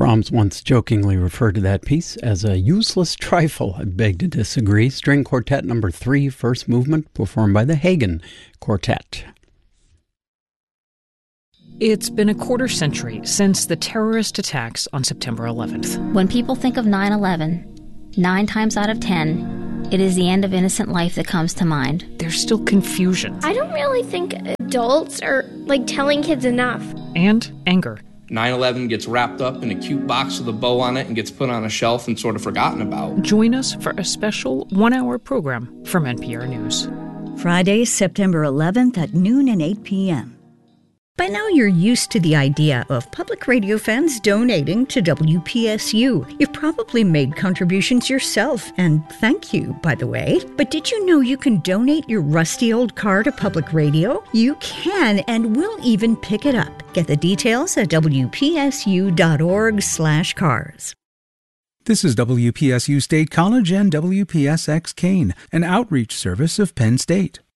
Brahms once jokingly referred to that piece as a useless trifle. I beg to disagree. String Quartet No. 3, first movement, performed by the Hagen Quartet. It's been a quarter century since the terrorist attacks on September 11th. When people think of 9/11, 9 times out of 10, it is the end of innocent life that comes to mind. There's still confusion. I don't really think adults are, telling kids enough. And anger. 9/11 gets wrapped up in a cute box with a bow on it and gets put on a shelf and sort of forgotten about. Join us for a special 1-hour program from NPR News. Friday, September 11th at noon and 8 p.m. By now you're used to the idea of public radio fans donating to WPSU. You've probably made contributions yourself, and thank you, by the way. But did you know you can donate your rusty old car to public radio? You can, and we'll even pick it up. Get the details at wpsu.org/cars. This is WPSU State College and WPSX Kane, an outreach service of Penn State.